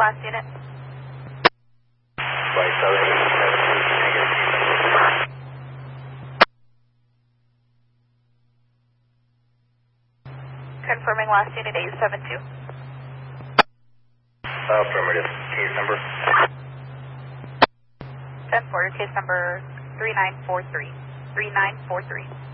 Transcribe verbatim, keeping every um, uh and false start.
last unit. Flight seven seven two, negative case number. Confirming last unit eight seven two. Affirmative. Case number. ten four, case number three nine four three. three nine four three.